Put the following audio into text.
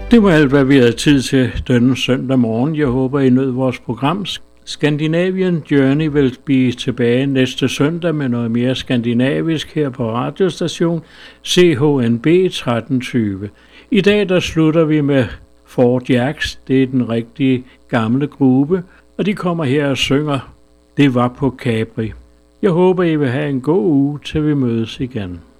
Det var alt, hvad vi havde tid til denne søndag morgen. Jeg håber, I nød vores program. Scandinavian Journey vil blive tilbage næste søndag med noget mere skandinavisk her på radiostation CHNB 1320. I dag der slutter vi med Fort Jacks. Det er den rigtige gamle gruppe, og de kommer her og synger Det var på Capri. Jeg håber, I vil have en god uge, til vi mødes igen.